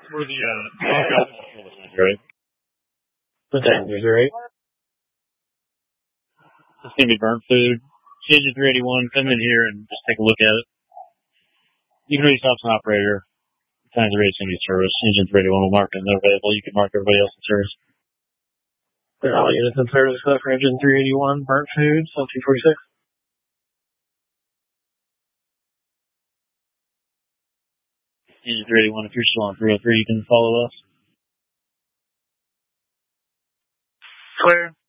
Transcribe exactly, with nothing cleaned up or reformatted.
We're the, uh, right? The Dangers, right? It's going to be burnt food. Engine three eighty-one, come in here and just take a look at it. You can reach out to an operator. Times the rate's going to be service. Engine three eighty-one will mark it available. You can mark everybody else in service. They're all units in service except for engine three eighty-one, burnt food, seven two forty-six. Engine three eighty-one, if you're still on three oh three, you can follow us. Clear.